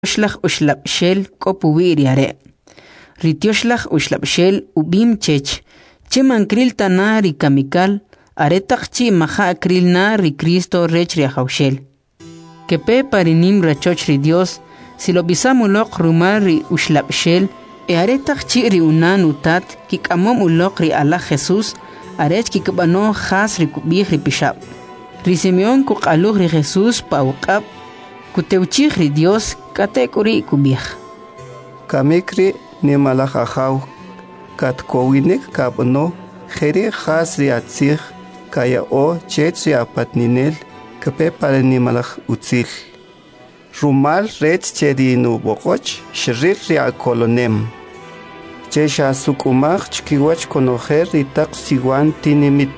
Shlach ushlab shel kopuwiri are. Ritioslach ushlab shel ubim chech. Cheman kril tana ri kamikal. Aretak chi maha kril na ri Cristo rech ri haushel. Kepe parinim rachoch ri Dios. Si lo bisamulok rumar ri ushlab shel. E aretak chi ri unan utat. Kik amom ulok ri Allah Jesus. Arech kikbano khas ri kubih ri pishab. Ri Simeon kukaluh ri Jesus paukab. Kuteuchih ri Dios katekuri kubih. Kamikri ni malach ahaw kat kowinik kabno kheri khas ri atzih kaya o chech ri apatninel kape para ni malach utzil. Rumal rech chedi nu bokoch shrir ri akolonem. Chesha sukumach chkiwach konoher ri tak siwan tinimit.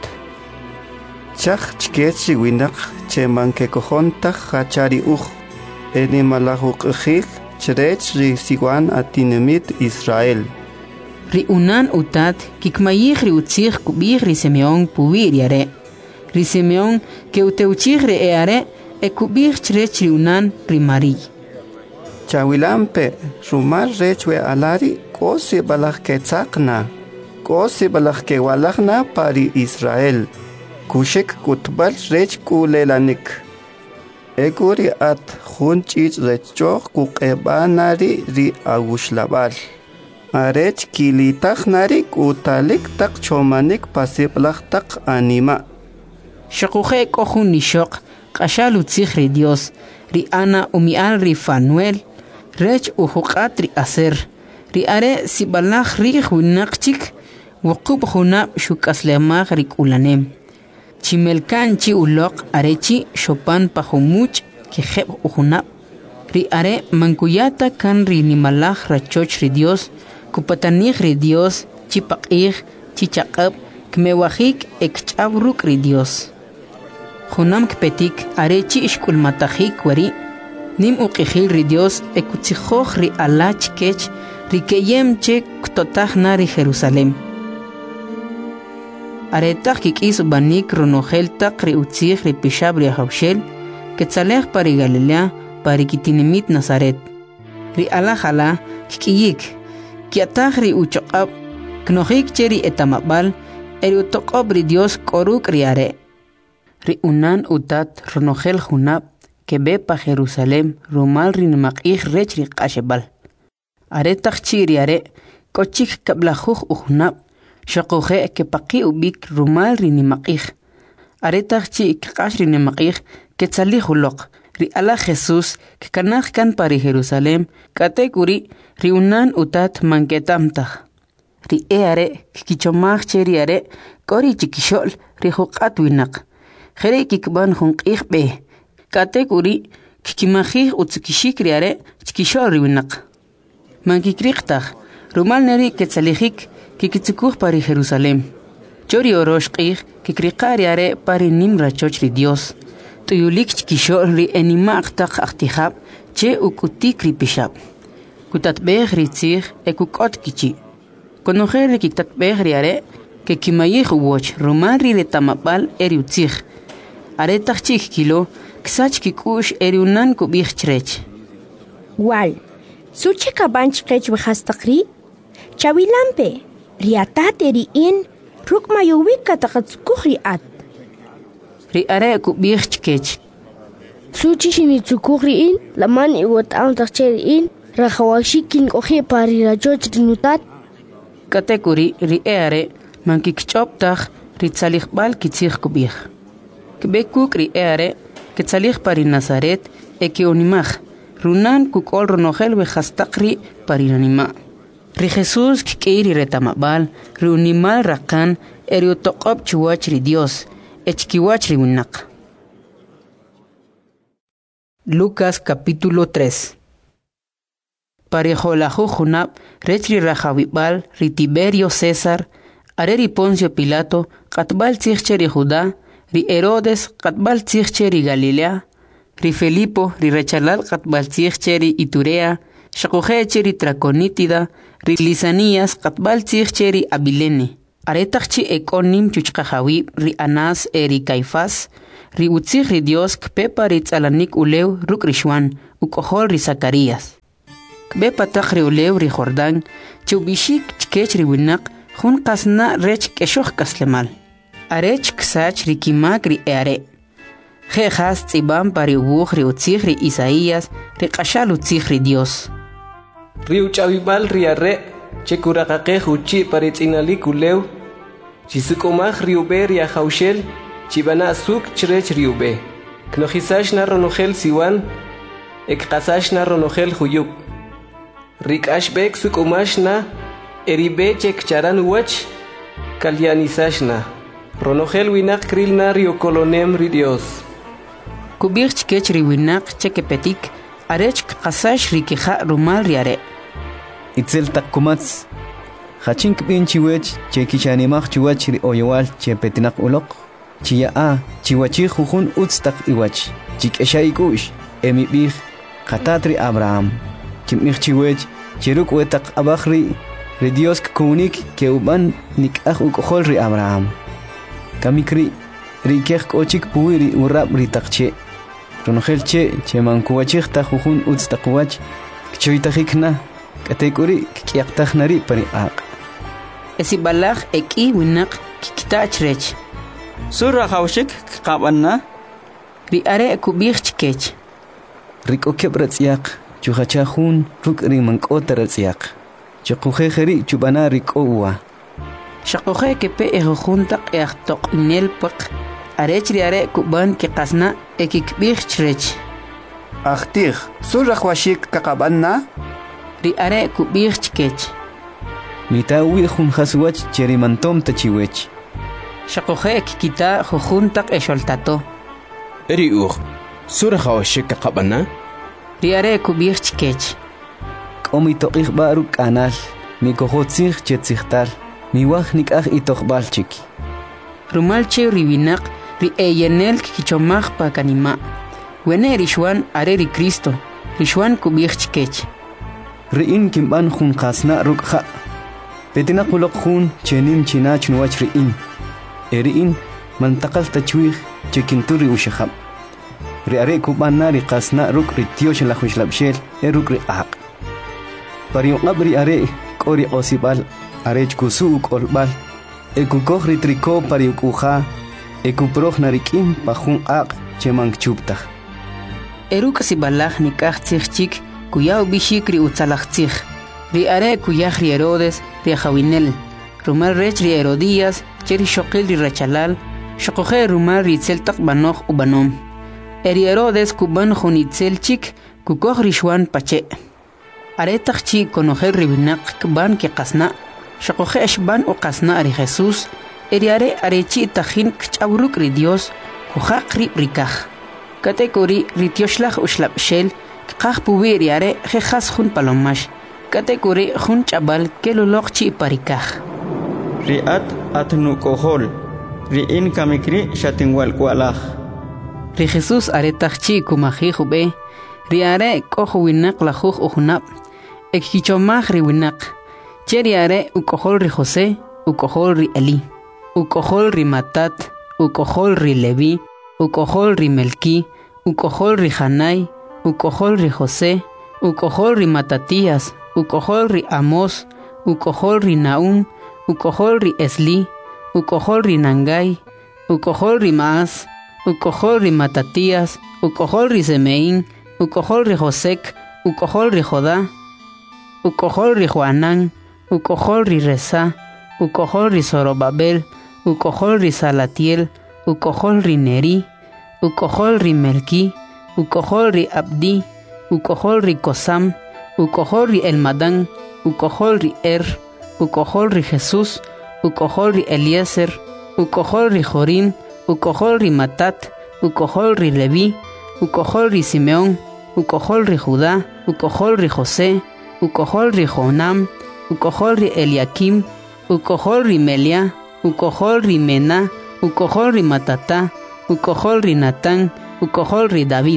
Chach chkech ri winak cheman kekohontak hachari uch. Eni malach ukhil Cherech ri siwan atinamit Israel. Ri unan utat kikmayih ri utzih kubih ri Simeon puwir yare. Ri Simeon ke uteuchih ri eare e kubih cherech ri unan ri Mari. Chawilampe rumar rechwe alari kosi balach ketzakna. Kosi balach ke walachna pari Israel. Kushek kutbal rech kulelanik. Eguri at hunchich rechoch kukebanari ri agushlabal. Arech kilitach narik utalik tak chomanik pasiplach tak anima. Shakuche kohun nishok, kashal utzich ri Dios, ri Ana umial ri Fanuel, rech uhukat ri Aser, ri are sibalach ri hunakchik, wukub hunab shukaslemach ri kulanem. Chimelkan chi ulok arechi shopan pahumuch kiheb uhunab. Ri are mankuyata kan ri nimalach rachoch ri Dios, kupatanich ri Dios, chipakih, chichakab, kmewahik ekchabruk ri Dios. Hunam kpetik arechi ishkulmatahik wari, nim ukihil ri Dios ekutzijoch ri alach kech, ri keyem che ktotach na ri Jerusalem. Aretak kikis banik ronogel tak ri utzih ri pishab ri haushel, ketzalech pari Galilea, pari kitinimit Nazaret. Ri alajala kikiyik, kiatach ri uchokab, knohik cheri etamabal, eri utokob ri Dios koruk ri are. Ri unan utat ronogel hunab, kebe pa Jerusalem, rumal ri nimakih rech ri kashebal. Aretak chi ri are, kochik kablajuj uhunab, Shakuche ke paki ubik rumal ri nimakih. Aretach chi kikash ri nimakih ke tzalih ulok. Ri ala Jesus ke kanach kan pari Jerusalem katekuri ri unan utat manketamtach. Ri eare kikichomach che ri are kori chikishol ri hukat winak. Jere kikban hunkih be. Katekuri kikimachih utzikishik ri are chikishol ri winak. Mankikrichtach rumal neri ke tzalihik Kikitzukuj pari Jerusalem. Chori oroshqih kikrikari are pari nimra choch ri Dios. Tuyulik chkishor ri enimaqtaq ahtihab che ukutik ri pishab. Kutatbeh ri tzih ekukot kichi. Konojer ri kitatbeh ri are ke kimayih uwoch rumar ri retamapal eri utzih. Are tachchik kilo ksach kikush eri unan kubih chrech. Wal, suche kabanch kech wehastaqri? Chawilampe. Riatat eri in rukmayowik katakatsukuh riat. Ri are kubih chkech. Suchi shinitsukuh in laman iwat ang takcher in rahawashikin kohe pari rajoch rinutat. Katekuri ri are mankikchoptach ri tzalichbal kitzich kubih. Kbekuk ri are kitzalih pari Nazaret eke unimach runan kukol ronogel wehastakri pari nanima. Ri Jesus kikeiri retamabal, ri unimal rakan, eri utokob chuwach ri Dios, echkiwach ri winak. Lucas capítulo 3. Parejolahu junab, rech ri Rajawibal, ri Tiberio César, are ri Poncio Pilato, katbal tzihche ri Judá, ri Herodes, katbal tzihche ri Galilea, ri Felipo, ri Rechalal, katbal tzihche ri Iturea, shakuheche ri Traconítida, ri Lisanías katbal tzihche ri Abilene. Aretachchi ekonim chuchkahawi ri Anás eri Caifás, ri utzih ri Dios kpepa ri tzalanik uleu ruk rishwan, ukohol ri Zacarías. Kbe patak ri ulew ri Jordán, chubishik chkech ri winak, jun kasna rech keshoch kaslemal. Arech ksach ri kimak ri eare. Jejas tzibam pari ubuj ri utzig ri Isaías, ri qashal utzig ri Dios. Ri uchavimal ri arre, chekuraqaqej uchi paritzinalik ulew, chisukumaj ri ube ri ajaushel, chibana suk chrech ri ube. Knojisash na ronogel siwan, ekqasash na ronogel huyuk. Rikashbek sukumash na, eribe chekcharan uwach, kalyanisash na. Ronogel winak kril na ri okolonem ri Dios. Kubir chkech ri winak chekepetik, arech qasash ri kija rumal ri are. Itzel takkumats, hachink bin chiwech, chekichanimach chiwach ri oyowal chepetinak ulok, chiya a, chiwachi jujun utstak iwach, chikeshaikush, emibih, katatri Abraham, chimich chiwech, chiruk wetak abachri, ri Dios kunik ke uban nikach ukohol ri Abraham. Kamikri, ri kech kochik puiri urab ri takche, ronogel che mankuwachich ta jujun utstakwach, kchoitajikna, katekuri kiaktajnari pari aq. Esibalaj eki winak kikitachrech. Surra hawshik qabanna Ri are kubir chkech. Riko kebratsiak, chuhachahun ruk ri mankotratsiak. Chukujejeri chubana riko uwa. Shakoje kepe ejuntak eachtok inel pak. Arech ri are kuban ke qasna ekikbir chrech. Achtih, surrahwashik kakabanna? Ri are kubir chkech. Mitawi jun haswach cherimantom tachiwech. Shakoje kikita jujuntak esholtato. eri surra hawshik qabanna Ri are kubir chkech. Komitoqih baru kanal, mi kohotzih chetzihtal, mi waj nikaj itoqbalchik. Rumalche ri winak ri eyenel kichomaj pa kanima. Wene rishwan are ri Cristo, rishwan kubir chkech. Riin kimban jun qasna rukha. Petinak ulok jun chenim chinach nuwach riin. Eriin mantakal tachwih chekinturi ushahab. Ri are kubanna ri qasna ruk ri tiosh la khushlabshel eruk ri aq. Pariyoqab ri are qori osibal arech kusu kolbal. Ekukoj ri triko pariyukuja. Ekuproj narikim pa jun aq chemankchuptaj. Eruk sibalaj nikaj tzihchik kuyaw bishik ri utzalajtzij. Ri are kuyaj ri Herodes ri Jawinel. Rumal rech ri Herodías cheri shoqil ri Rachalal. Shokoje rumal ri tzeltak banoj ubanom. Eri Herodes kuban jun itzelchik kukoj ri shwan pache. Aretaj chi konojel ri winak kban ke qasna. Shokoje eshban u qasna ri Jesús. Eri are arechi tajin kchawruk ri Dios kujaq ri rikaj. Katekori ri tioshlaj ushlabshel kqaj puwi ri are jejas jun palomash. Katekori jun chabal kelulok chi parikaj. ri'at atnukohol ri'in kamikri shatinwalkwalaj Ri Jesús aretaj chi kumaji jube. Ri are koj winak lajuj ujunab. Ekkichomaj ri winak. Cheri are ukohol ri José, ukohol ri Eli. Ukohol ri Matat, ukohol ri Levi, ukohol ri Melki, ukohol ri Hanai, ukohol ri José, ukohol ri Matatías, ukohol ri Amos, ukohol ri Naum, ukohol ri Esli, ukohol ri Nangai, ukohol ri Maas, ukohol ri Matatías, ukohol ri Semeín, ukohol ri Josek, ukohol ri Jodá, ukohol ri Joanán, ukohol ri Resa, ukohol ri Zorobabel, ukohol ri Salatiel, ukohol ri Neri, ukohol ri Melki, ukohol ri Abdi, ukohol ri Kosam, ukohol ri Elmadán, ukohol ri ukohol ri Jesús, ukohol ri Eliezer, ukohol ri Jorín, ukohol ri Matat, ukohol ri Leví, ukohol ri Simeón, ukohol ri Judá, ukohol ri José, ukohol ri Jonam, ukohol ri Eliakim, ukohol ri Melia, ukohol ri Mená, ukohol ri Matatá, ukohol ri Natán, ukohol ri David,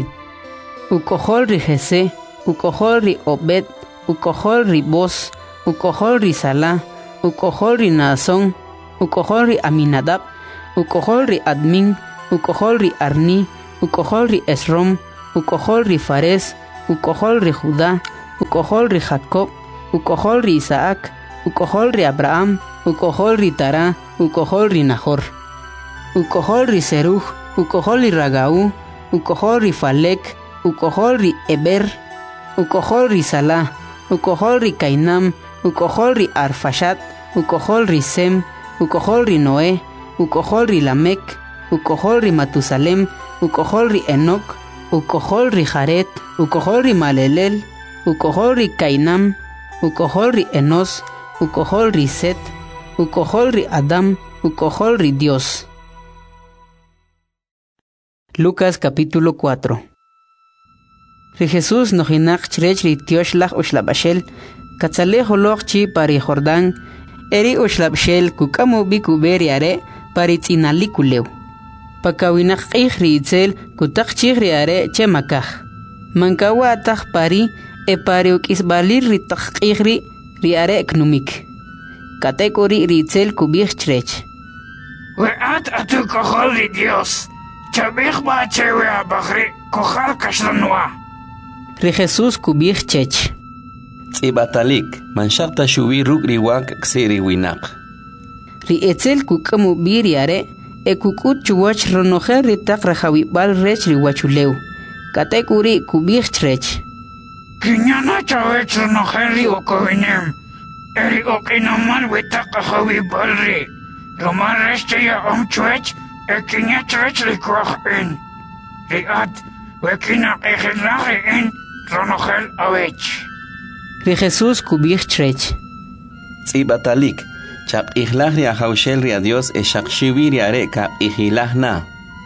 ukohol ri Jesé, ukohol ri Obed, ukohol ri Boz, ukohol ri Salá, ukohol ri Naasón, ukohol ri Aminadab, ukohol ri Admin, ukohol ri Arni, ukohol ri Esrom, ukohol ri Fares, ukohol ri Judá, ukohol ri Jacob, ukohol ri Isaac, ukohol ri Abraham, ukohol ri Tará, ukohol ri Nahor, ukohol ri Seruj, ukohol ri Ragaú, ukohol ri Falek, ukohol ri Eber, ukohol ri Salá, ukohol ri Cainam, ukohol ri Arfashat, ukohol ri Sem, ukohol ri Noé, ukohol ri Lamec, ukohol ri Matusalem, ukohol ri Enoc, ukohol ri Jaret, ukohol ri Malelel, ukohol ri Cainam, ukohol ri Enos, ukohol ri Set, ukohol ri Adam, ukohol ri Dios. Lucas capítulo 4. Ri Jesús nojinak chrech ri tiosh lach ushlabashel, katzale holoch chi pari Jordán, eri ushlabshel kukamu bikuber yare pari tzinalikulew. Pakawinak ri itzel kutak chihri are chemakaj. Mankawa atak pari e pari ukisbalir ri takihri ri are knumik. Katekori ri itzel kubich chrech. Weat atu kohol ri Dios. Chabich ba chewe abachri kohal kashlanua. Ri Jesús kubich chech. Tzibatalik, manshakta shubi ruk riwak ksiri winak. Ri etzel kukamu bir yare, e kukut chuwach ronojer ri tak rajawibal rech ri wachuleu. Katekuri kubich trech. Kinyana chawech ronojer ri okowinem. Eri okinaman witak rajawibal ri. Roman reste ya omchwech, e kinya trech ri kwach in. Ri at, wekina ejelaje in ronojer awech. Ri Jesús kubich trech. Tzibatalik, chap ihlach ri ahaushel ri a Dios e shakshivi ri are ka ihilach na.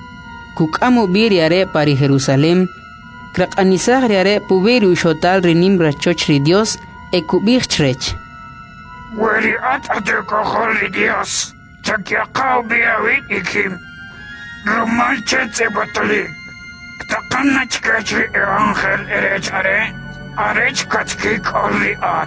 Kukamu bir yare pari Jerusalem, krak anisach ri are puberi ushotal ri nim rachoch ri Dios e kubich trech. Weri at ate kohol ri Dios, chakyakaw biyawit ikim. Roman chetze batalik, ktakanna chkech ri evangel erech are, arech katkik olri at.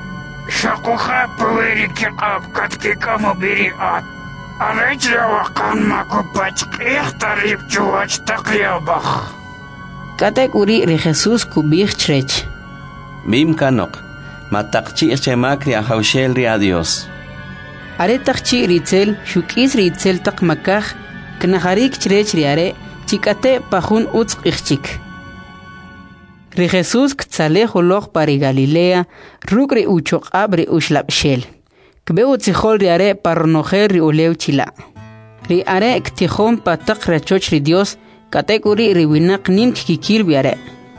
Shakuha puberi kikab katkik amubiri at. Arech rawakan makupach ikhtarib chuwach takliyabach. Katek uri ri Jesús kubich trech. Bim kanok, matakchi chemakri ahaushel ri a Dios. Are takchi ritzel, shukis ritzel tak makaj, knaharik trech ri are, chikate pajun utz ichchik. Ri Jesús ktzale holoch pari Galilea, rugri uchok abri ushlabshel. Kbeu tzihol ri are parnojer ri ulew chila. Ri are ktihon patak rachoch ri Dios, katekuri ri winak nim kikil biare.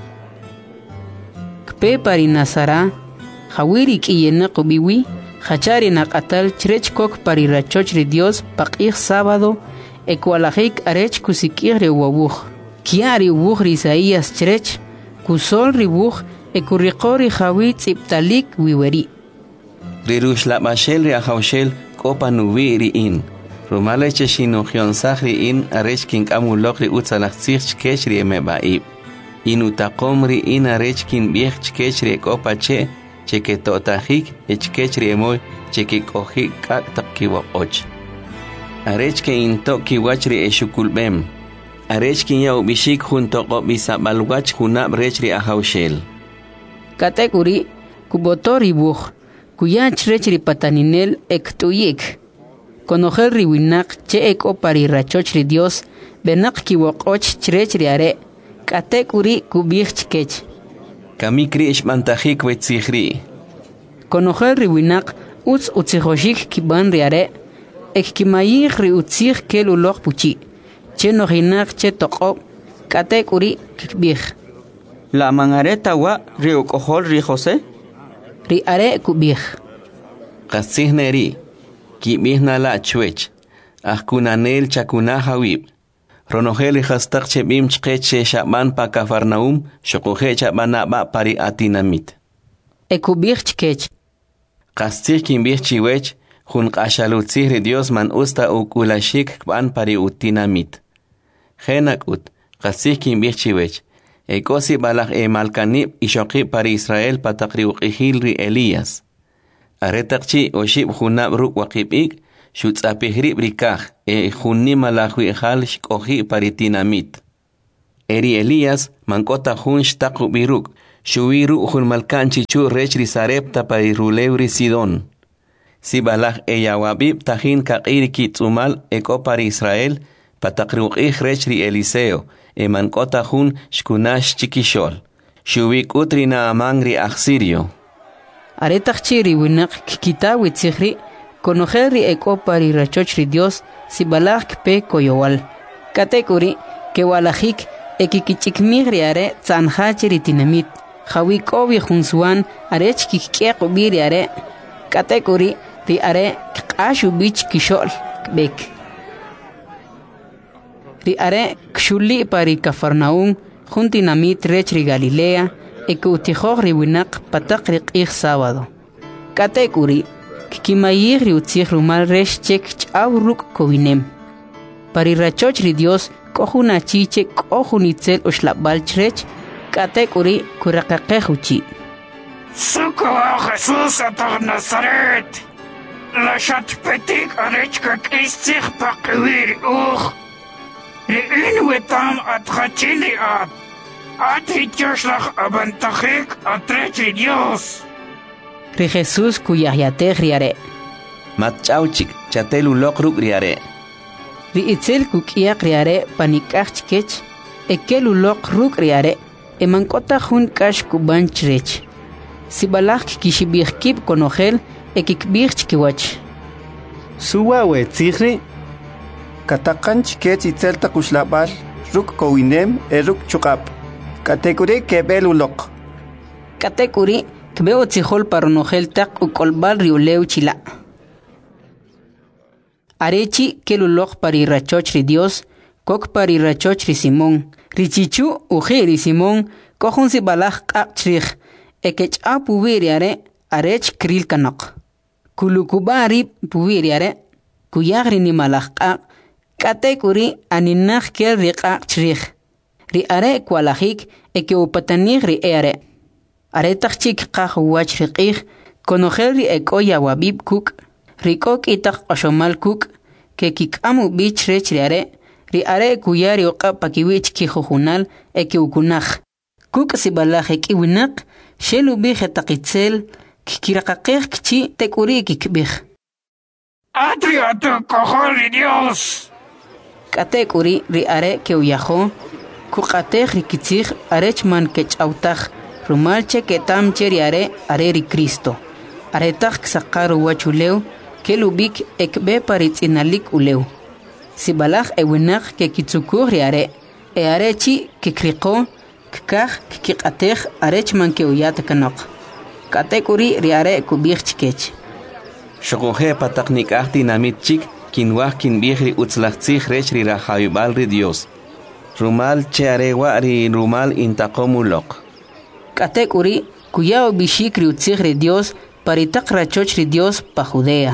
Kpe pari Nazara, hawiri kiyenak ubiwi, hachari nakatal chrech kok pari rachoch ri Dios pakih sábado, ekualajik arech kusikir ri wabuch. Kiari ubuch ri Isaías chrech, kusol ri buch, ekurikori hawi tziptalik wiweri. Rirush la bashel ri ahaushel kopa nuvi ri in. Rumaleche shinochion sach ri in arech kin amulok ri utzalach tzich chkech ri emebaib. Inutakom ri in arech kin biech chkech ri kopa che totajik chkech ri emoy chekikohik kak takkiwa och. Arech ke in toki wach ri eshukulbem. Arech kin ya ubishik junto ko bisabalwach junab rech ri ahaushel. Katekuri kubotori buch. Kuya chrech ri pataninel ektuyik. Konojel ri winak che eko pari rachoch ri Dios, benak kiwokoch chrech ri are, katekuri kubich chkech. Kamikri ishmantajik wetzihri. Konojel ri winak utz utzihoshik kiban ri are, ek kimayik ri utzih kel ulok puchi. Che nojinak che toko, katekuri kikbich. La mangareta wa ri ukohol ri José? Ri are kubich. Qasihneri, kibihna la chwech, kunanel chakuna hawib. Ronojeli hastak chebim chkeche shaban pa Kafarnaum, shokohe chabana ba pari atinamit. Ekubich chkech. Qasih kimbich chiwech, jun qashalutzih Dios man usta ukulashik kban pari utinamit. Genak ut, qasih kimbich chiwech. Ekosi balach malkanib ishoki pari Israel patakri uqihil ri Elías. Aretakchi oshib junab ruk wakibik, shutzapihri brikaj, junni malachwi hal shkohi paritinamit. eri Elías mankota hun shtaqu biruk shuwiru hun malkanchichu rech ri Sarepta pari rulewri Sidon. Si balaj eyawabib tahin kaqiri kitzumal eko para Israel patakruqih rech ri Eliseo mankota hun shkunash chikishol. Shuwik utri Naaman ri Asirio. Aretachchi ri winak kikitawi tzihri konojeri eko pari rachoch ri Dios si balaj pe koyowal. Katekuri que walajik ekikichikmigri are tzanhachiri tinamit. Hawikobi junsuan arech kikieko biri are. Katekuri ri are kashu bich kishol bek. Ri are kshuli pari Cafarnaum juntinamit rechri Galilea ekuutijogri winak patakri qih sábado. Katekuri kikimayigri utzih rumal resh chek chauruk kowinem. Pari rachochri Dios kohuna chiche kohunitzel ushlabal chrech katekuri kurakaqehuchi. Suko Jesús atag Nazaret. La shatpetik arechka kistig pakwir uch. Ri wetam atgachili at. Atritjoslach abantachik atrechi Dios. Ri Jesús kuyahyatek riare. Matchauchik chatelu lokruk riare. Ri itzel kukiak riare panikachkech ekelu lokruk riare emankota hun kash kubanchrech. Si balak kishibihkib konogel ekikbich kiwach. Suwawe tzihri Katakanch kech itzelta kushlabal ruk kowinem ruk chukap. Katekuri kebelulok. Katekuri kbeo tzihol paronogel tak ukolbal riuleu chila. Arechi kelulok pari rachochri Dios kok pari rachochri Simón. Richichu ujiri Simón kohun si balak kakchrich ekech a pubiriare arech kril kanok. Kulukubari pubiriare kuyagri ni malak katekuri aninach kel riqakchrich. Ri are kwalajik eke upatanig ri are. Are tachchik kah wach riqih konogel ri ekoya wabib kuk. Rikok itak ashomal kuk ke kikamu bich rech ri are kuyari oqa pakiwich kijujunal eke ukunaj. Kuk si balaj eki winak shelu bije takitzel kikirakaqej kchi tekuri kikbij. Atriatu kohori Dios. Katekuri ri are ke uyajo kukatej rikitzij arechman kechautaj rumalche ketam cheri are ri Cristo. Aretaj ksaqaru wachuleu kelubik ekbe paritzinalik uleu. Si balaj ewinak ke kitzukur are arechi kikriko kikaj kikatej arechman ke uyat kanok. Katekuri riare kubich chikech. Shokoje pataknik ahti namit chik kinwah kinbihri utzlachtzich rech ri rahayubal ri Dios. Rumal che arewa ri rumal intakomulok. Katekuri kuyao bishik ri utzich ri Dios paritak rachoch ri Dios pa Judea.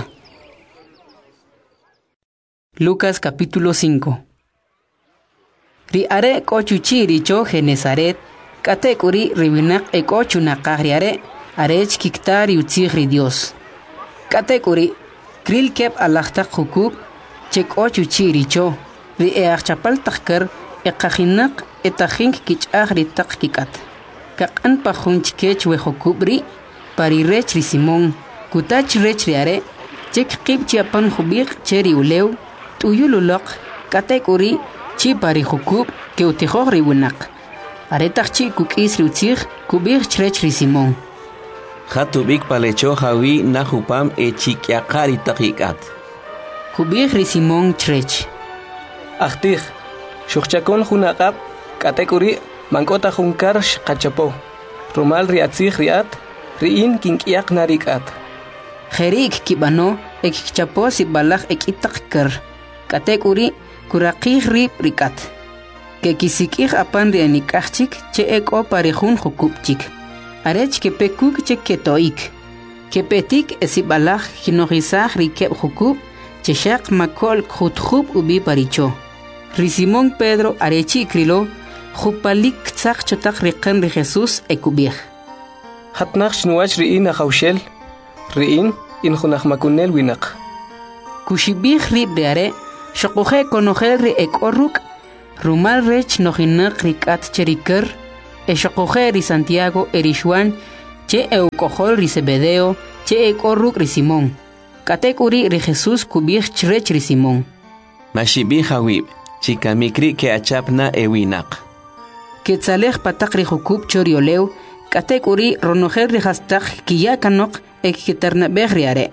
Lucas capítulo 5. Ri are kochuchi richo Genesaret, katekuri ribinak ekochu nakahriare, arech kiktari utzich ri Dios. Katekuri kril kep alachtak hukub, chek ochuchi richo, ri eachapal takkar, ekahinak etahink kichah ri tak kikat. Kakan pahunch kech we hukubri, pari rech ri Simón, kutach rech ri are, chek kib chiapan hubik cheri uleu, tuyululok katekuri chi pari hukub ke utijog ri winak. Aretach chi kukis ri utzich kubich chrech ri Simón. Hatubik palecho hawi nahupam chikyakari takikat. Kubich ri Simón chrech. Achtich, shuchchakon hunaqab katekuri mankota hunkar shqachapo. Rumal ri atzich riat, riin kinkiak narikat. Jerik kibano ekikchapo si balaj ekitak katekuri kurakih rip rikat. Ke kisikih apan ri anikachik che eko parejun hukupchik. Arech ke pekuk che ketoik. Ke petik esibalaj hinojizaj ri keb hukup che shak makol khutkhub ubi paricho. Ri Simón Pedro arechi krilo hupalik tzak chotak riqen ri Jesús ekubih. Hatnach shnuach riin ahawshel, riin in hunach makunel winak. Kushibih rip de are Shokuje konogel ri ekorruk Rumal rech nojinak rikat cheriker, eshokoje ri Santiago erishwan, che eukohol ri Zebedeo, che ekorruk ri Simón. Katekuri ri Jesús kubich chrech ri Simón. Mashibi hawib, chikamikri ke achapna ewinak. Ketzalej patak ri jukub chorioleu, katekuri ronojer ri hastak kiyakanok ekiternabej ri are.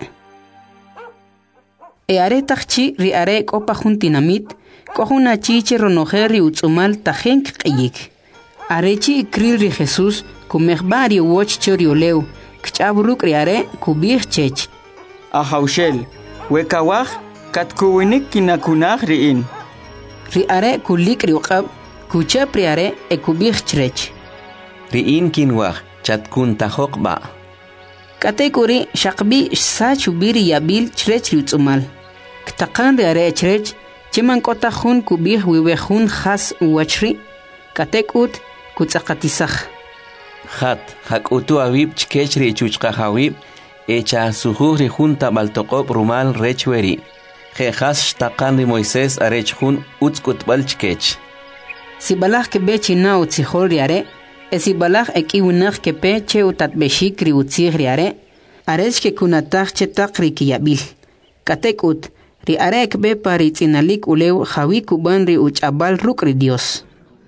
E are takchi ri are kopa juntinamit, kohuna chiche ronojer ri utzumal tajenk qiyik. Arechi kril ri Jesús kumejbari woch chorioleu, kchaburuk ri are kubich chech. Ahaushel, wekawaj, katkuwinik kinakunaj riin. Ri are kulik ri uqab, kuchap ri are ekubich chrech. Riin kinwaj, chatkun tajok ba. Katekuri shaqbi sachubiri yabil chrech ri utzumal. Ktakan ri are chrech, cheman kota jun kubich wiwejun khas uwachri, katekut kutzakatisaj. Hat, hakutu awib chkech ri chuchqahawib, echa sujuj ri junta baltoqob rumal rechweri. Jejas shtaqan ri Moisés arech jun utzkutbal chkech. Sibalaj kebe china utzijol ri are, esibalaj ekiwinaj kepe che utatbeshik ri utzij ri are, arech ke kunataj chetak ri kiyabil. Katekut, ri are ekbe pari tzinalik uleu jawi kuban ri uchabal ruk ri Dios.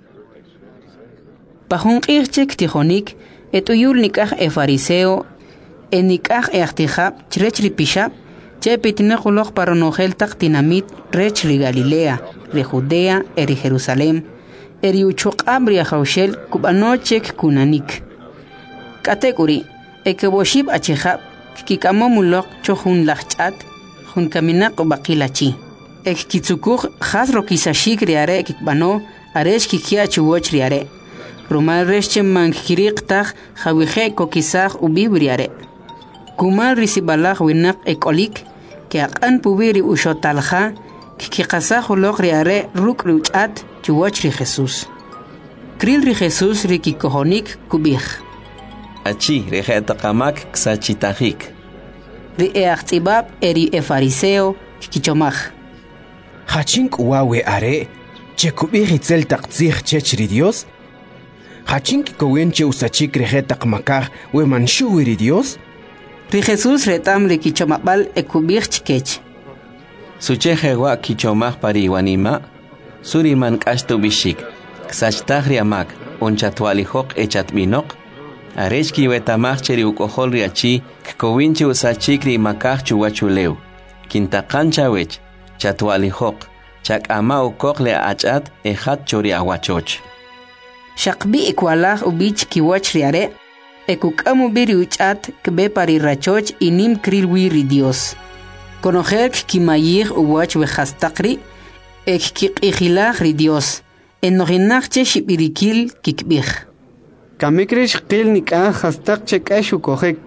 Pajun qirchek tijonik, etuyul nikaj fariseo, enikaj achtijab chrech ri pishab, che pitinakuloj paronojel tak tinamit rech ri Galilea, ri Judea, eri Jerusalem, eri uchuqab ri Ahaushel kubanochek kunanik. Katekuri, ekeboshib achijab, kikamomulok chohun lachchat, jun kaminak bakilachi. Ek kitsukuj jasro kisashik ri are kikbano, aresh kikia chuwoch ri are. Rumal resche mankirik taj jawije kokisaj ubibri are. Kumal risibalaj winak ekolik, que aqan pubiri ushotalja, kikasaj ulok ri are ruk ri uchat chuwoch ri Jesús. Kril ri Jesús ri kikohonik kubij. Achi rejetakamak ksachitajik. Ri eachtibab eri fariseo kichomaj. Hachink uawe are, che kubij itzel taktzij chech ri Dios? Hachink kowenche usachik rejetakmakaj we manshuwi ri Dios? Ri Jesús retam ri kichomabal ekubij chkech. Sucheje wa kichomaj pariwanima, suriman kashtu bishik, ksachtaj ri amak, onchatwalijok echatminok, arechki wetamaj cheri ukohol ri achi, kkowinche usachik ri makaj chuwachuleu, kintakancha wech, chatwalijok, chak ama ukok le achat ejat chori awachoch. Shaqbi ikwalaj ubich kiwach ri are, ekukamu biri uchat kbe pari rachoch inim krilwi ri Dios. Konojer kimayij uwach wejastakri, ek kikijilaj ri Dios. Enojinajche shibirikil kikbij. Kamikrish qil nik'an hastak chek'ashu kojek.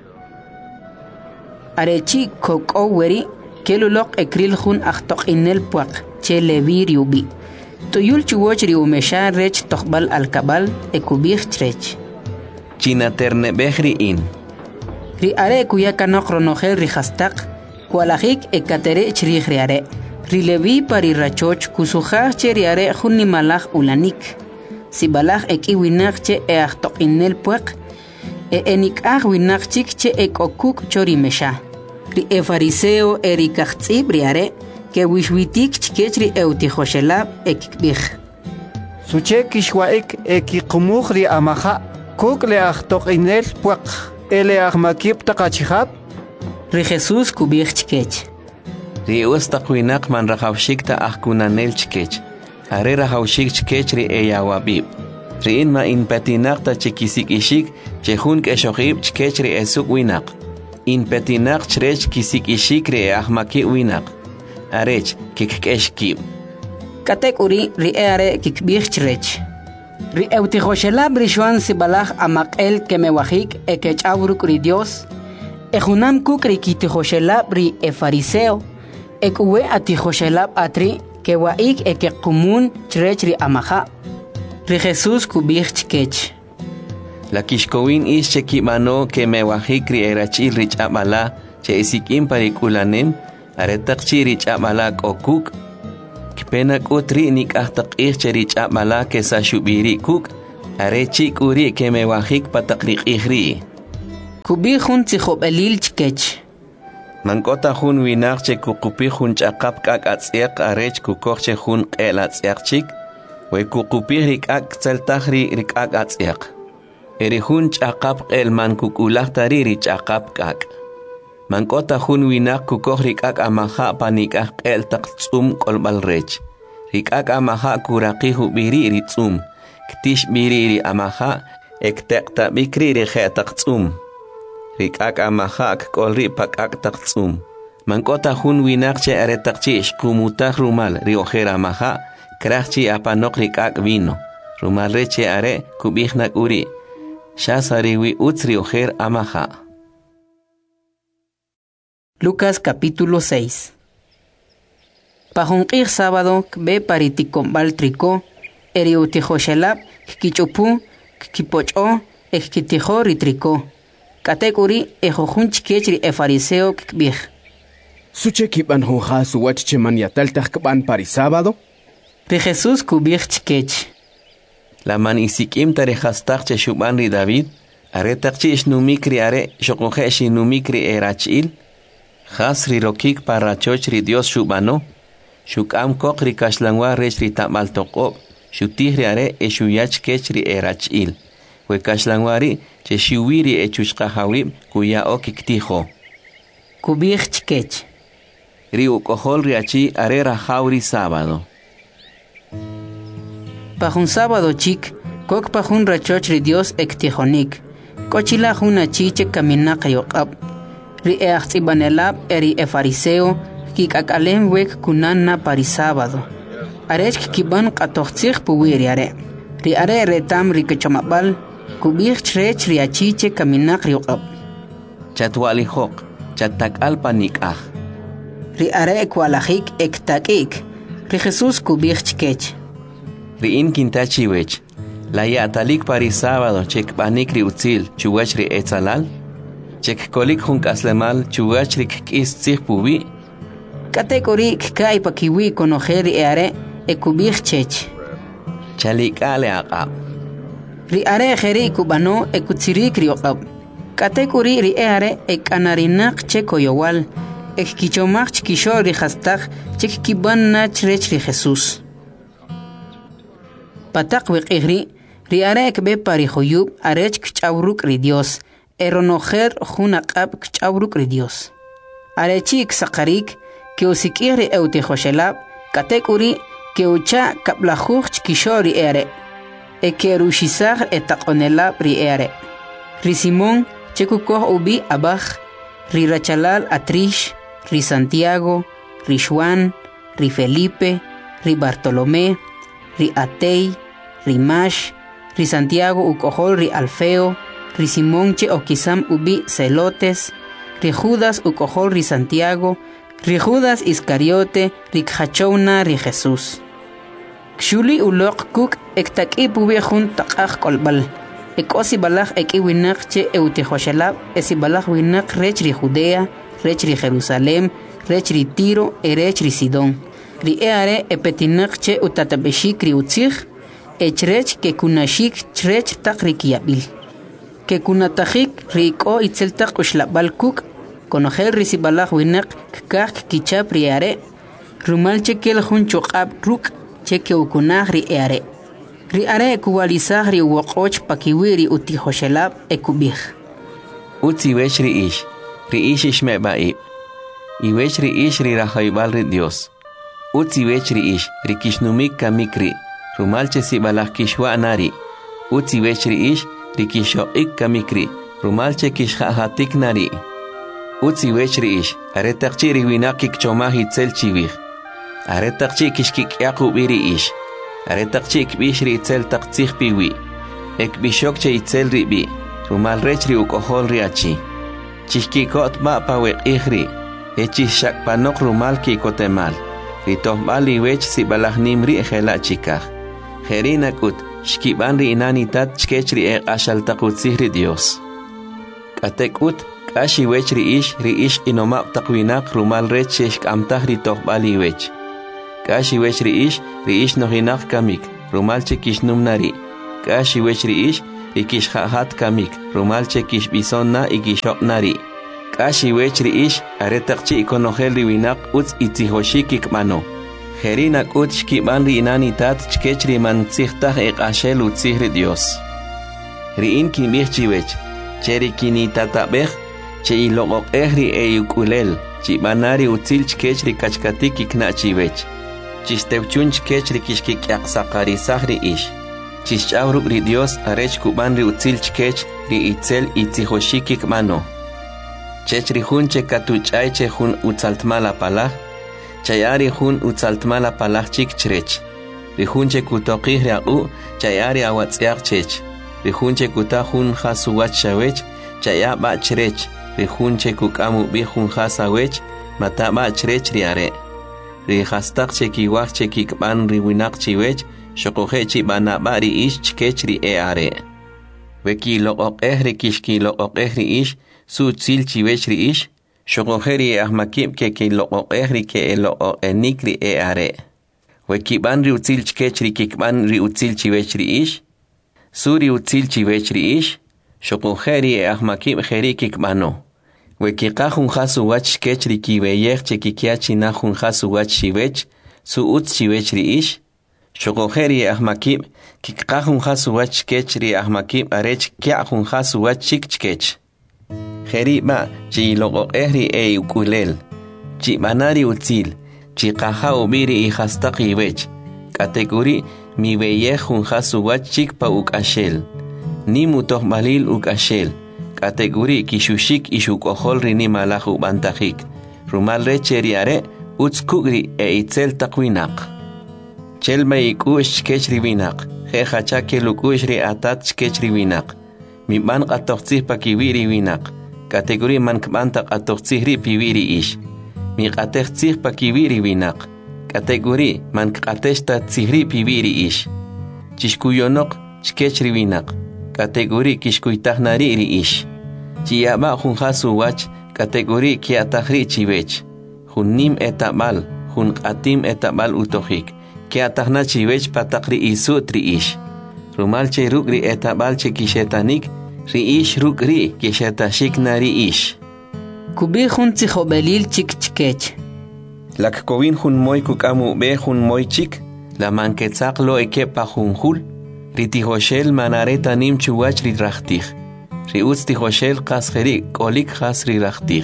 Arechi kokoweri, kelulok ekril jun ajtok inel puak, che levir yubi. Tuyul chuwoch ri umesha rech tokbal alkabal ekubij chrech. China ternebej riin. Ri are kuyakanok ronojel ri hastak, kualajik ekatere chrij ri are. Ri levi pari rachoch kusujaj che ri are jun nimalaj ulanik. Sibalaj ekiwinak che ajtok inel puak, enikaj winak chik che ekokuk chori mesha. Ri fariseo erikajtzib ri are, que wishwitik chkech ri eutijoshelab ekikbij. Suchek ishwaik ekiqumuj ri amaja, kuk le ajtok inel puak, ele ajmakib takachijab. Ri Jesús kubij chkech. Ri ustaqwinak man rajawshikta ajkunanel chkech. Are rajawshik chkech ri eyawabib. Ri inma inpetinaqta chikisik ishik, chejun keshoqib chkech ri esuk winak. Inpetinaq chrech kisik ishik ri ajmaki winak. Arech kikkeshkib. Katekuri ri are kikbij chrech. Ri eutijoshelab rishuan sibalaj amakel kemewajik ekechawruk ri Dios. Ejunam kuk ri kitijoshelab ri fariseo. Ekuwe atijoshelab atri kewaik ekekumun chrech ri amaja. Ri Jesús kubij chkech. La kishkowin is chekimano kemewajik ri erachil rich abala che isikim parikulanem. Aretak chirich amalak okuk Kpena kutri nikahtak cherich abala ke sa shubiri kuk, are chik uri ke me wahik patakrik ihri. Kubi hun tsikhob elil chkech. Mankota hun winak che kukupi hun chakap kak atsiak arech kukok che hun el atsiak chik, we kukupi rikak tseltahri rikak atsiak. Eri hun chakap el man kukulak tariri chakap kak. Mankota hun winak kukok rikak amaha panikak el taktsum kolbal rech. Rikak amaha kuraki hubiri ritsum. Ktish biriri amaha ektekta bikri rikhe taktsum. Rikak amahak kolri pakak taktsum. Mankota hun winakche are takchi shkumutak rumal riojera amaha krachchi apanok rikak vino. Rumal reche are kubihnak uri. Shasariwi utsri ojer amaha. Lucas capítulo 6. Pajunqir sábado kbe pariticombal trico, eriutijoshelab, kichupu, kipocho, ekitijo ritrico. Katekuri ejojun chikechri fariseo kbij. Suche kiban jonja su wachche man yataltaj kban pari sábado? Ri Jesús kubij chikech. La man isikim tarejastak che shuban ri David, are takchi isnumikri are shokoje shinumikri erachil, Hasri rokik para chochri Dios shubano, shukam kokri kashlangwa rechri tamal tokop, shutihri are eshuyach kechri erachil. We kashlangwari che shiwiri echushkahawib kuya okiktijo. Kubij chkech. Riu kohol riachi are rajauri sábado. Pajun sábado chik, kok pajun rachochri Dios ektijonik. Kochila juna chiche kaminak yokab. Ri eachtibanelab eri fariseo kikakalem wek kunana pari sábado. Arech kiban katochtzich puwiri are. Ri are retam ri kechamabal. Kubich rech riachiche kaminak riokab. Chatwali hok, chatak alpanikah. Ri are ekwalajik ektakik. Ri Jesús kubich chkech. Ri in kintachi wech. La yatalik pari sábado chek panik ri utzil chuwach ri etzalal. Chek kolik junk aslemal chuwach ri kis tzich puwi. Katekori kai pakiwi konojeri eare ekubich chech. Chalik ale aqab. Ri are jeri kubano ekutsirik riokab. Katekuri ri are ekanarinak chekoyowal. Ekkichomach chkisho ri hastak chekkiban nach rech ri Jesús. Patak wikihri ri are ekbe pari joyub arech kchauruk ri Dios. Eronojer junaqab kchauruk ri Dios. Arechi iksakarik que usikiri eutejoshelab katekuri que ucha kaplajuch chkisho ri are. Ekerushisar etakonelab ri ere. Ri Simón chekukoh ubi abaj, ri Rachalal Atrish, ri Santiago, ri Juan, ri Felipe, ri Bartolomé, ri Atei, ri Mash, ri Santiago ukohol ri Alfeo, ri Simón che okisam ubi Celotes, ri Judas ukohol ri Santiago, ri Judas Iscariote, ri Khachouna ri Jesús. Kshuli ulok kuk ektak ipubi jun takaj kolbal. Ekosi balaj eki winak che eutejoshelab esi balaj winak rech ri Judea, rech ri Jerusalem, rech ri Tiro, rech ri Sidón. Ri eare epetinak che utatabeshik ri utzich, echrech ke kunashik chrech tak ri kiabil. Ke kunatajik ri ko itzeltak ushlabal kuk, konojel ri si balaj winak kak kichap ri eare, rumal che kel jun chokab ruk, cheke ukunaj ri eare. Ri are ekuwalizaj ri wokoch pakiwiri utijoshelab ekubij. Utzi wech ri ish ishme baib. I wech ri ish ri rajaibal ri Dios. Utzi wech ri kishnumik kamikri, rumalche si balaj kishwa nari. Utzi wech ri kishoik kamikri, rumalche kishhahatik nari. Utzi wech are takchi ri winakik chomah itzel chivij. Are takchi kishkik yaqub iri ish. Are takchi ikbish ri itzel taktzich piwi. Ekbishok che itzel ribi. Rumal rech ri ukohol ri achi. Chishkikot ba pawek ihri. Echishak panok rumal ki kotemal. Ritohbal iwech si balahnim ri ejela chikaj. Jerinakut shkiban ri inanitat chkech ri ashal takutzih ri Dios. Katekut kashi wech ri ish inomap takwinak rumal rech shkamtah ritohbal iwech. Kashiwech riish nohinak kamik, rumalche kishnumnari. Kashiwech rikish hahat kamik, rumalche kishbisonna ikishoknari. Kashiwech aretakchi ikonogel riwinak uts itzihoshikik mano. Herinak uts kiban riinanitat chkechri man tsihtah ekashel utzihri Dios. Riin kimihchiwech, cheri kinitatabeh, che ilogok ehri eyukulel, chibanari utzil chkechri kachkatik iknachiwech. Chistewchun chkechri kishkik yaksakari sahri ish. Chischawruk ri Dios arech kuban ri utzil chkech ri itzel itzihoshikik mano. Chechri hun che katuchay che hun utzaltmala palah, chayari hun utzaltmala palah chik chrech. Ri hun che kutokih riau, chayari awatziak chech. Ri hun che kutahun hasuwach shawech, chayaba chrech. Ri hun che kukamu bihun hasawech, mataba chrech riare. Ri hastak che kiwach che kikban ri winak chiwech, shokohe chi banaba ri ish chkech ri eare. Weki loqok ehri kishki loqok ehri ish, su tzil chiwech ri ish, shokoheri ahmakib ke loqok ehri ke loqok enikri eare. Wekiban ri utzil chkech ri kikban ri utzil chiwech ri ish, su ri utzil chiwech ri ish, shokoheri ahmakib heri kikbano. Wekikahun hasu wach chkech ri kiweyech che kikiachi nahun hasu wach chiwech, su utz chiwech ri ish, shokoheri ahmakib kikahun hasu wach chkech ri ahmakib arech kiahun hasu wach chik chkech. Heri ba chi loqok ehri ukulel, chi banari utzil, chi kaha ubiri i hastaki wech, kategori mi weyejun hasu wach chik pa ukashel, ni mutoh malil ukashel, kategori kishushik ishukohol rini malahu bantajik, rumal recheriare utskugri itzel takwinak. Chelma ikush chkech riwinak, hechachake lukush ri atat chkech riwinak, mi ban qatoqtzih pa kiwiri winak, kategori man kbanta qatoqtzih ri piwiri ish, mi qatechtzih pa kiwiri winak, kategori man qateshta tzihri piwiri ish, chishkuyonok chkech riwinak, kategori kishkuytahnari ri ish, chiyaba hun hasu wach, kategori kiatahri chiwech, hun nim etabal, hun qatim etabal utohik, kiatahna chiwech patakri isutri ish, rumalche rukri etabal che kishetanik, ri ish rukri kishetashik nari ish. Kubi hun tzihobelil chik chkech. Lak kovin hun moy kukamu be hun moy chik, la manketzak lo ekepa hun hul, ri tihoshel manareta nim chuwach ri rachtich, ri utz tihoshel kasgeri kolik has ri rachtich.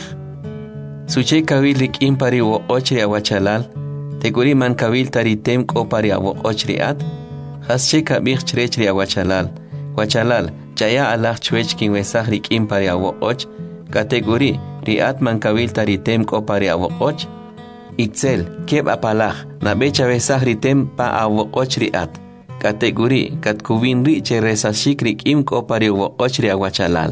Suche kawil rik impari wo ochri awachalal, teguri man kawil taritem kopari awo ochri ad, hasche kabich chrechri awachalal, wachalal, chaya alach chwech kin wesach rik impari awo och, kategori riat man kawil taritem kopari awo och, itzel keb apalach na becha wesach ritem pa awo och riat, kategori katkuvin ri che resashik rik im kopari awo och ri awachalal.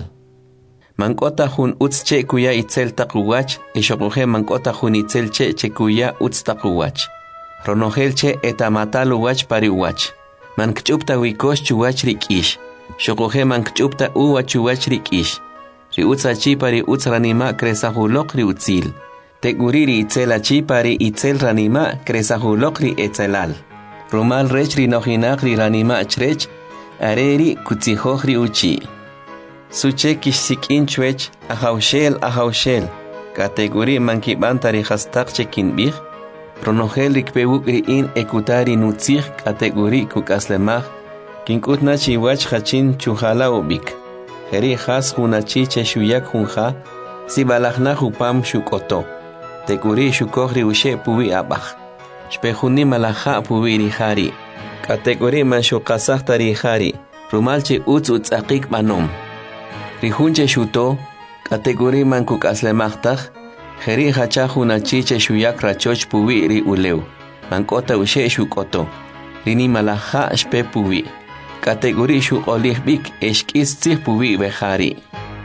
Mankota hun utz che kuya itzel takuwach, ishokuhe mankota hun itzel che kuya utz takuwach. Ronogel che etamatalu wach pari wach. Mankchupta wikosh chuwach rik ish. Shokuhe mankchupta uwa chuwach rik ish. Ri utza chi pari utz ranima kresahulok ri utzil. Teguri ri itzela chi pari itzel ranima kresahulok ri etzelal. Rumal rech ri nohinak ri ranima chrech, areri kutzihoj ri uchi. Suche kishsikin chwech ahaushel, kategori mankibantari hastak chekin bih, ronogel rikpewuk in ekutari nutzih kategori kukaslemach, kinkutna chiwach hachin chuhala ubik, heri has hunachi che shuyak hunha, sibalachna hupam shukoto, teguri shukogri ushe puwi abach, shpehuni malaha puwi rihari, kategori man shukasach tarihari, rumalche utz akik manom. Rihunche shuto, kategori man kukaslemachtaj, heri hachahuna chiche shuyak rachoch puwi ri uleu, mankota ushe shukoto, rini malaha shpe puwi, kategori shu olihbik eshkis tzih puwi behari.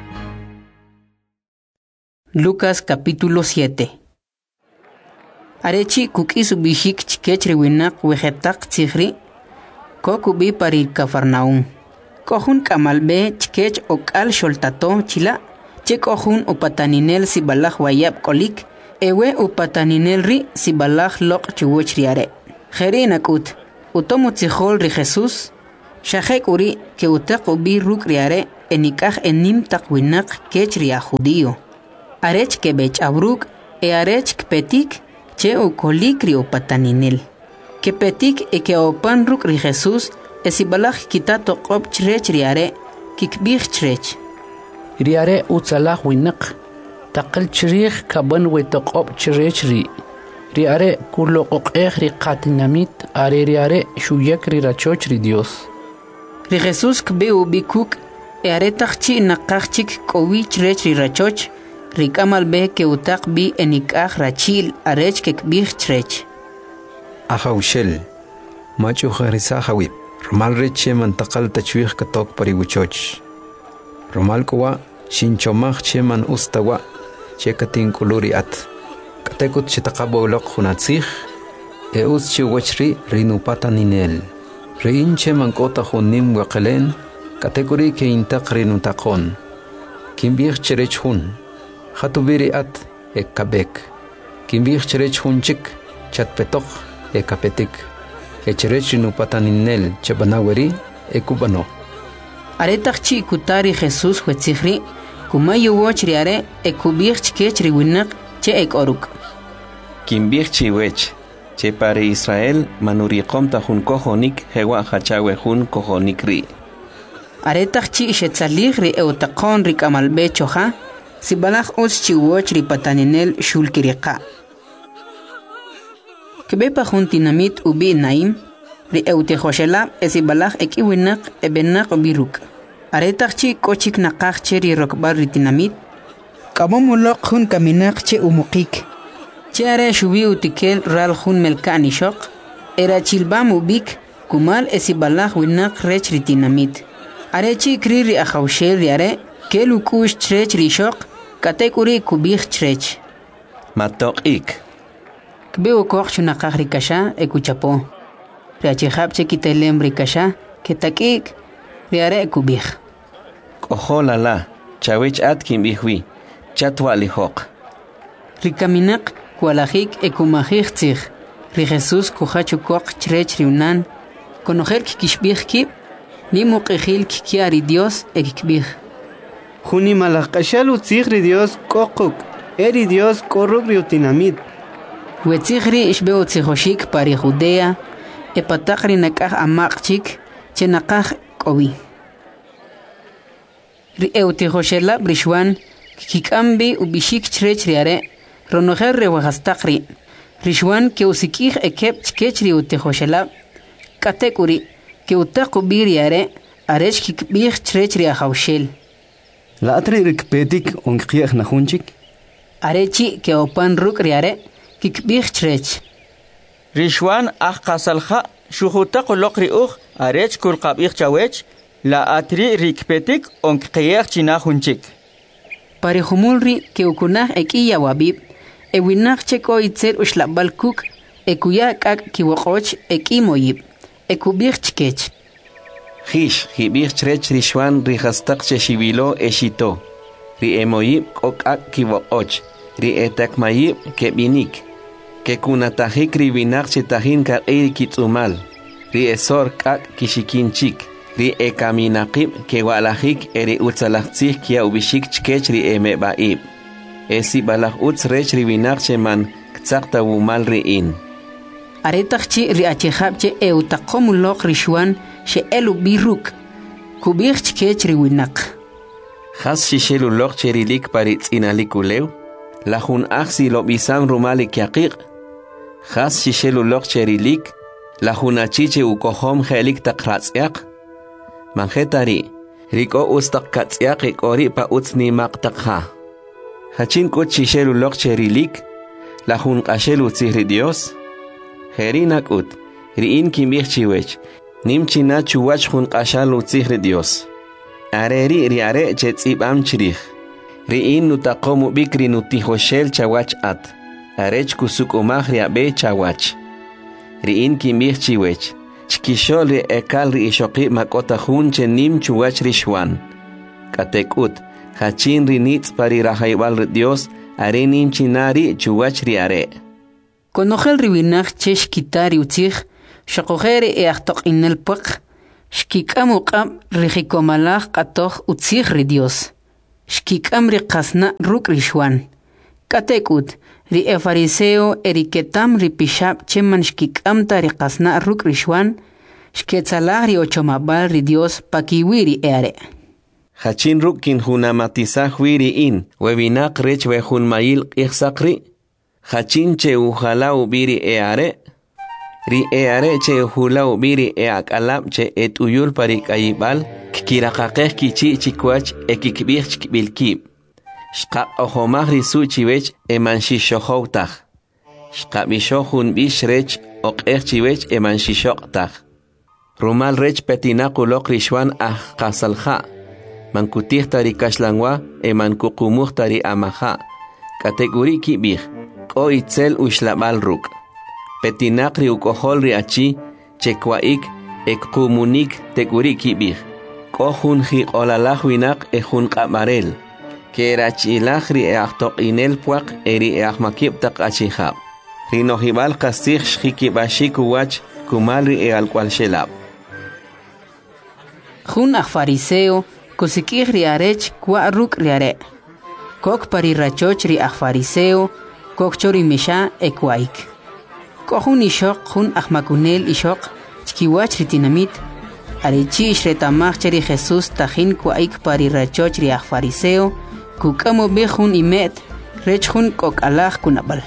Lucas capítulo 7. Arechi kukis ubishik chikech riwinak wejetak tzihri, kokubi parir Cafarnaum. Kohun kamalbe chkech okal sholtato chila, che kohun upataninel si balach wayab kolik, ewe upataninel ri si balach lok chuwoch riare. Jerina kut, utomo tzihol ri Jesús, shajek uri que utaq ubi ruk riare enikaj enim taqwinak kech ria judío. Arech que bech abruk e arech kpetik che ukolik ri opataninel. Que petik e que opan ruk ri Jesús esibalaj kitato qop chrech riare kikbih chrech. Riare utzalaj winak taqal chrich kaban wetoqop chrech ri. Riare kuloqoq ri qatinamit are riare shuyak ri rachoch ri Dios. Ri Jesús kbe ubikuk e are taqchi naqachik kowi chrech ri rachoch ri kamal be que utaq bi enikaj rachil arech kikbih chrech. Ahawshel machu kharisa hawib romal reche mantaqal tachwih katok pariwuchoch romal kuwa shinchomaj cheman ustawa chekatin kuluri at katekut chitaqaboloq hunatzij e us chiwachri rinupata ninel rein cheman kota hunim waqalen katekuri ke intaq rinutaqon kimbih cherech hun khatubiri at e kabek kimbih cherech hunchik chatpetok e kapetik e cherech rinupata ninel chebanaweri e kubano Aretaqchi kutari Jesús huetzihri kumayu wochriare e kubih chkech riwinak che ek oruk. Kimbih chiwech che pare Israel manuriqom tajun kojonik hewa hachawe jun kojonik ri. Aretaqchi shetzalih ri eutaqon ri kamalbe choja sibalaj os chiwoch ri pataninel shulkiriqa. Kbepa jun tinamit ubi naim ri eutejoshela esibalaj ekiwinak ebenak biruk. Aretaqchi kochik naqaj che ri rokbar ri tinamit kamomuloq jun kaminak che umuqik. Che are shubi utikel ral jun melkani shoq era chilbam ubik kumal esibalaj winak rech ri tinamit. Arechi kri ri ahawshel ri are kelu kush chrech ri shoq katekuri kubih chrech. Matoqik. Kbeu koq chunaqaj ri kasha ekuchapo. Riachihab che kitelem ri kasha ketakik riare kubih. Koholala chawech at kimbihwi chatwa lihoq. Rikaminak kualajik ekumajik tzig. Ri Jesús kuhachu koq chrech riunan konojer kikishbih kib ni muqijil kikiari Dios ekikbih. Juni malaqashal utzig ri Dios koquk eri Dios korruk riutinamit. Wetzigri ishbeu tzijoshik pari Judea e patakri nakaj amaqchik che nakaj kowi. Ri eutijoshela brishwan kikambi ubishik chrech riare ronojer rewajastakri rishwan ke usikij ekep chkech ri utijoshela katekuri ke utakubi riare arech kikbih chrech ri ahawshel. La atri rikpetik onqiyaj najunchik Arechi ke opan ruk riare kikbih chrech. Rishwan qasalha shuhutaq loqri uq arech kulqabih chawech la atri rikpetik onqiyaj chinajunchik. Parihumulri ke ukunaj ekiya wabib ewinaj cheko itzer ushlabalkuk ekuya kak kiwoqoch ekimoyib ekubih chkech. Hish hibih chrech rishwan rihastaq cheshibilo eshito. Ri emoyib kokak kiwoqoch. Ri etakmayib kebinik. Que kunatajik ribinak chetahin ka eri kitzumal. Ri esor kak kishikinchik. Ri ekaminaqib que walajik eri utzalajtzih kia ubishik chkech ri emebaib. Esi balaj utz rech ribinak cheman ktzakta wumal riin. Aretaqchi ri achihab che eutaqomuloq rishwan she elu biruk. Kubih chkech riwinak. Has shishelu loq cherilik paritz inalikulew. La jun axi lo bisam rumalik yaqiq. Has shishelu loq cherilik. La jun achiche ukohom helik taqratzyak. Manjetari. Riko ustaq katzyak ikori pa utzni maqtaqha. Hachin kut shishelu loq cherilik. La jun qashelu tzihri Dios. Herinak ut. Riin kimbih chiwech. Nimchina chuwach jun qashalu tzihri Dios. Areri riare chetzibam chirih. Riin nutaqomu bikri nutijoshel chawach at. Arech kusuk umaj riabe chawach. Riin kimbih chiwech. Chkishol ri ekal ri ishoqi makota jun chenim chuwach rishwan. Katekut. Hachin rinitz pari rahaybal Dios. Are nimchinari chuwach riare. Konojel riwinaq chesh kitari utzig, shaqojere eachtok inel puq, shkikam uqam rijikomalaj qatoj utzig ri Dios. Shkikam ri qasna ruk rishwan. Katekut, ri fariseo eriketam ri pishab cheman shkikam ta ri qasna ruk rishwan, shketzalaj ri ochomabal ri Dios pakiwiri eare. Hachin rukin hunamatizaj wiri in, webinak rech wehun mayil ichsakri. Hachin che uhalau biri eare. Ri eare che uhulau biri eakalab che etuyul parik ayibal, kikirakakeh kichi chikwach ekikbich bilkib. Shkap ohomah risu chiwech emanshishohoutaj. Shkap bishohun bish rech okeh chiwech emanshishoktaj. Rumal rech petinakulok rishwan kasalja. Mankutih tari kashlangwa emankukumuh tari amaja. Kategori kibih. Ko itzel ushlabal ruk. Petinak ri ukohol ri achi, chekwaik, ekumunik teguri kibih. Ko hunji olalaj winak ehun kamarel. Kerachilaj ri eachtok inel puak eri eachmakib tak achihab. Rinohibal kastig shikibashik uwach kumal ri ealkwal shelab. Jun fariseo, kusikih ri arech kwa ruk ri are. Kok pari rachoch ri fariseo, kok chori misha ekwaik. Kohun ishok jun makunel ishok, chkiwach ritinamit, arechi ishretamach cheri Jesus tajin kwaik pari rachoch ri fariseo, kukamo bejun imet, rechjun kok alaj kunabal.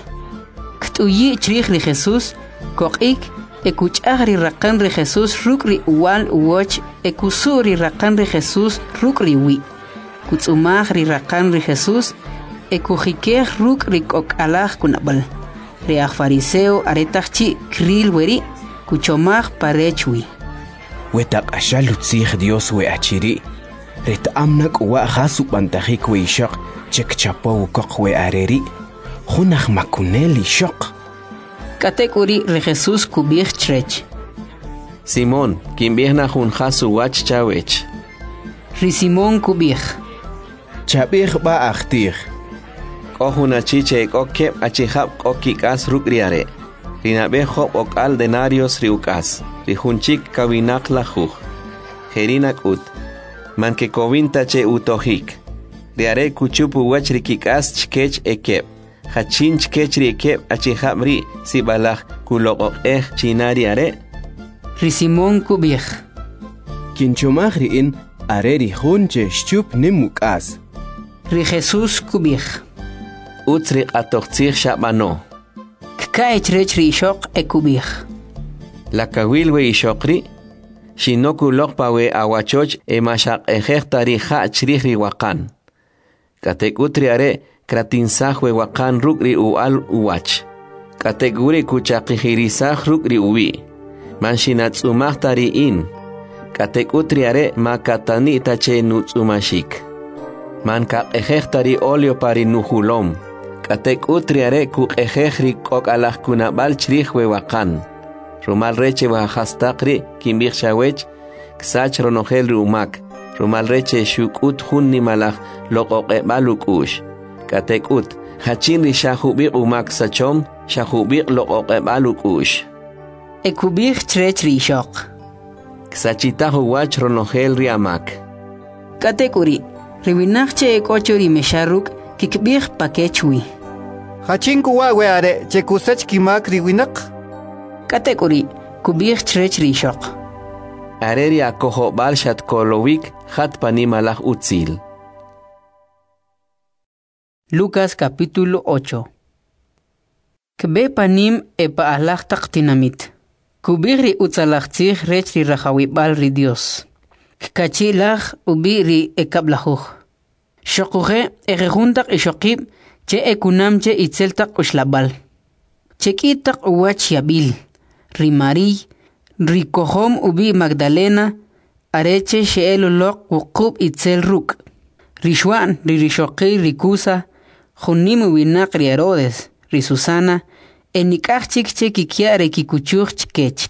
Ktuyi chrich ri Jesus, kokik, ekuchah ri rakan ri Jesus ruk ri uwal uwoch, ekusur ri rakan ri Jesus ruk ri wi. Kutsumah ri rakan ri Jesus, ekujikeh ruk ri kok alaj kunabal. Ri fariseo aretachchi kril weri, kuchomah parechwi. Wetak ashalutzih Dios we achiri. Ret amnak wa khasu pantajik we ishaq, chek chapo kok we areri. Junaj makunel ishaq. Katekuri ri Jesus kubih chrech. Simón, quien viene jun khasu wach chawech. Ri Simón kubih. Chabih ba akhtir. Kohuna chiche kokke achihab kokikas rukriare. Rinabe hop okal denarios riukas. Rijunchik kawinak lajuj. Jerinak ut. Manke kovinta che utohik. Riare kuchupu wach rikikas chkech ekep. Hachin chkech rikep achihab ri sibalaj kulok chinari are. Ri Simón kubih. Kinchomaj riin are rijunche shchup nimukas. Ri Jesus kubih. Utsri atochtzir shabano. Kkaech rech ri ishok ekubih. La kawilwe ishokri. Shinoku lokpawe awachoch emashak ejektari ha chrih ri wakan. Katekutri are kratinsahwe wakan rukri ual uwach. Kateguri kuchakihirisah rukri uwi. Manshinatsumahtari in. Katekutri are makatani tache nutsumashik. Manka ejektari olio pari nuhulom. Katek utriare kuk ejejri kok alah kunabal chrihwe wakan. Rumal reche wahastakri kimbir shawech, ksach ronogel rumak. Rumal reche shukut hun nimalach lokok baluk ush. Katek ut, hachin ri shahubik umak sachom, shahubik lokok baluk ush. Ekubir chrech ri shok. Ksachitahu wach ronogel ri amak. Katek uri, riwinachche ekochori mesharuk kikbir pakechwi. Hachin kuwa we are che kusach kimak riwinak. Katekuri kubir chrech rishok. Areri akoho balshat kolowik hat panimalach utzil. Lucas capítulo 8. Kbe panim epa alach taktinamit. Kubiri utzalachtzich rech ri rachawibal ri Dios. Kachilach ubiri ekablajuj. Shokuje erejuntak ishokib che ekunamche itzeltak ushlabal. Chekitak uwach yabil. Rimari, Rikohom ubi Magdalena, areche sheelolok wukub itzel ruk. Rishwan, Rishoki, Rikusa, Junimu winak Herodes, Risusana, enikachik chekikia rekikuchuch chkech.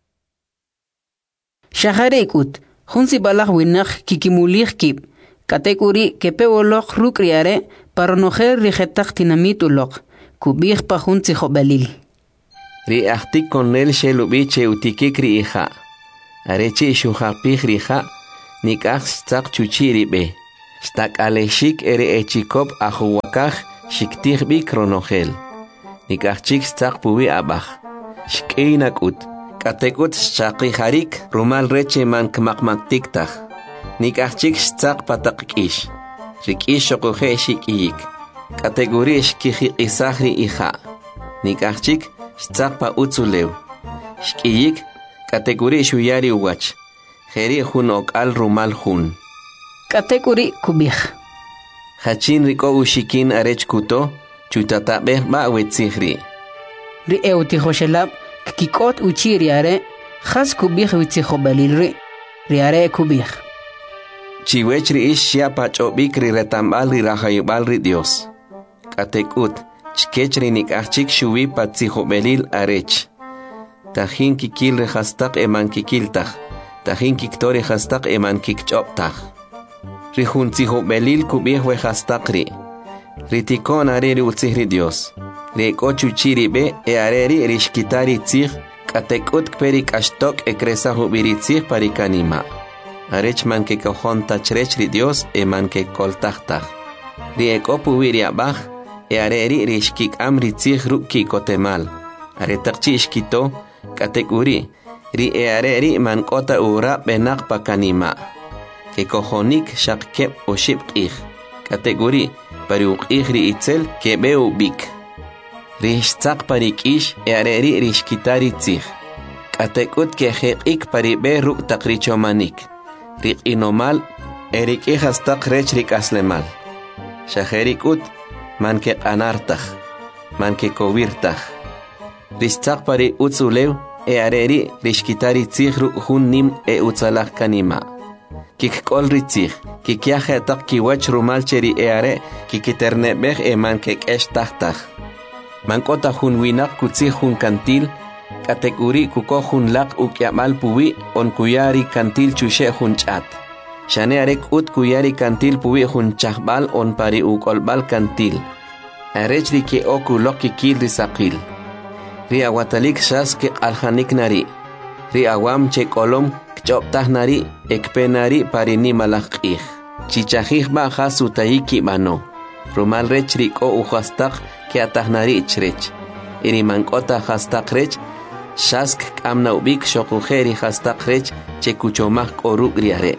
Shaharekut, Junsi balach winak kikimulich kip, katekuri kepewolok ruk riare, paronojer rijetak tinamitulok, kubich pa junsi jobalil. ri ahtik con el shelubi che utikik ri hija. Arechi shuhapik ri hija, nikach stak chuchiri be. Stak aleshik ere echikop ahuwakaj shiktik bi kronogel. Nikachik stak puwi abaj. Shkeinakut. Katekut shaki harik rumal reche man kmakmaktiktaj. Nikachik stak patakkish. Rikish shokuhe shikiyik. Kategori shkiji isahri hija. Nikachik stak pa utsulew. Shkiyik kategori shuyari uwach. Jeri hun okal rumal hun. Kategori kubij. Hachin riko ushikin arech kuto, chutatabe ba wetzihri. Ri eutihoshelab, kikot uchi riare, has kubij witzihobalilri. Riare kubij. Chiwechri ish shiapach obikri retambal ri rahayubal ri Dios. Katekut, chkechri nikachik shuvi patzihobelil arech. Tajin kikil rehastak eman kikiltaj. Tajin kiktori hastak eman kikchoptaj. Rihun tzihobelil kubih wehastakri. Ritikon areri utzihri Dios. Reko chuchiri be e areri rishkitari tzih. Katekut kperik ashtok ekresa hubiri tzih parikanima. Arech man ke kohon tachrech ri Dios eman ke koltajtaj. Rieko puwiri abaj e areri rishkik amri tzih rukki kotemal. Aretakchi ishkito katekuri. Ri e areri man kota ura benak pakanima. Que cojonik shakkep o shipkih. Kategori pariukih ri itzel que beu bik. Rishtzak parikish e areri rishkitari tzih. Katekut que jekik paribe ruk takrichomanik. Rik inomal erik ihastak rech rik aslemal. Shaherikut man ke anartaj. Man ke kovirtaj. Rishtzak pari utzulew e areri rishkitari tzih ruk hun nim e utzalak kanima. Kik kol ritzih, kik yahe tak kiwach rumal cheri eare, kikiterne bech man kek esh tahtaj. Mankota hun winak kutzih hun kantil, kategori kuko hun lak ukyamal puwi on kuyari kantil chushe hun chat. Shane arek ut kuyari kantil puwi hun chahbal on pari ukolbal kantil. Arech ri ke oku lok kikil risakil. Ri awatalik shas ke alhanik nari. Ri awam che kolom Choptah nari ekpenari parini malakih. Chichahih ba hasutahiki mano. Rumal rech riko uhastak ke atah nari chrech. Iri mankota hastak rech. Shask kamna ubik shokuheri hastak rech chekuchomah koruk riare.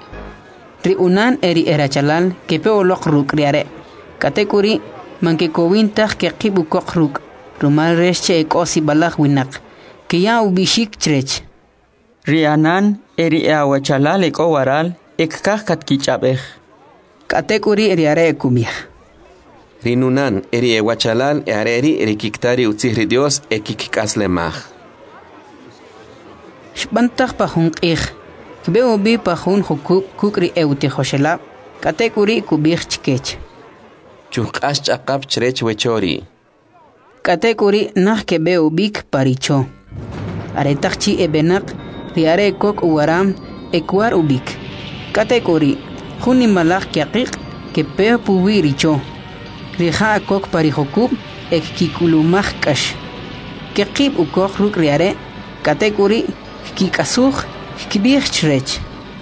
Ri unan eri erachalal ke peolok ruk riare. Katekuri manke kowintah ke kibukok ruk. Rumal rech che ekosi balak winak. Ke ya ubishik chrech. Rianan eri awachalal eko waral ekkah katkichapej. Katekuri eriare kumih. Rinunan eri ewachalal eareri rikiktari utzihri Dios ekikikaslemaj. Shbantaj pahun qih. Kbeo bi pahun hukuk kukri eutihoshelab. Katekuri kubih chkech. Chukash chakap chrech wechori. Katekuri nah kebeo bik paricho. Aretakchi ebenak riare kok uwaram ekwar ubik. Kategori huni malak kyaqik ke pe puwiricho. Riha kok parihokub ek kikulumah kash. Kekib ukok ruk riare kategori kikasuh kibih chrech.